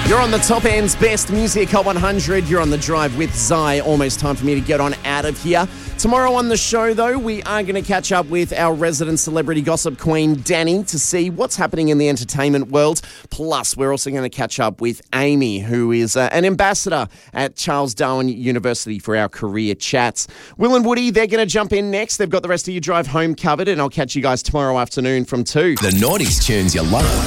You're on the Top End's Best Music Hot 100. You're on the drive with Zai. Almost time for me to get on out of here. Tomorrow on the show, though, we are going to catch up with our resident celebrity gossip queen, Danny, to see what's happening in the entertainment world. Plus, we're also going to catch up with Amy, who is an ambassador at Charles Darwin University for our career chats. Will and Woody, they're going to jump in next. They've got the rest of your drive home covered, and I'll catch you guys tomorrow afternoon from 2. The 90s tunes you love.